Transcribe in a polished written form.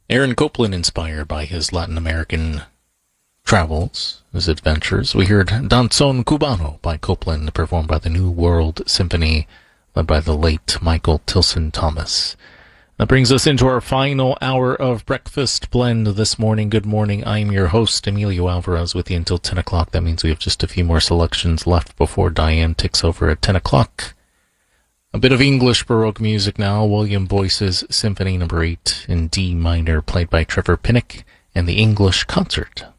Aaron Copland, inspired by his Latin American travels, his adventures. We heard Danzón Cubano by Copland, performed by the New World Symphony, led by the late Michael Tilson Thomas. That brings us into our final hour of Breakfast Blend this morning. Good morning. I'm your host, Emilio Alvarez, with you until 10 o'clock. That means we have just a few more selections left before Diane takes over at 10 o'clock. A bit of English Baroque music now. William Boyce's Symphony No. 8 in D minor, played by Trevor Pinnock, and the English Concert